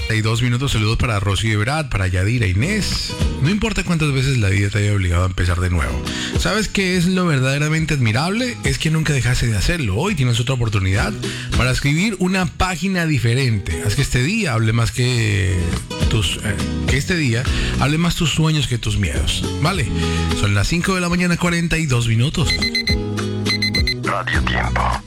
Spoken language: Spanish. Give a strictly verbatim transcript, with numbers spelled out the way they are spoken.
y dos minutos, saludos para Rosy de Brad, para Yadira, Inés. No importa cuántas veces la vida te haya obligado a empezar de nuevo. ¿Sabes qué es lo verdaderamente admirable? Es que nunca dejaste de hacerlo. Hoy tienes otra oportunidad para escribir una página diferente. Haz que este día hable más que tus... Eh, que este día hable más tus sueños que tus miedos. ¿Vale? Son las cinco de la mañana, cuarenta y dos minutos. Radio Tiempo.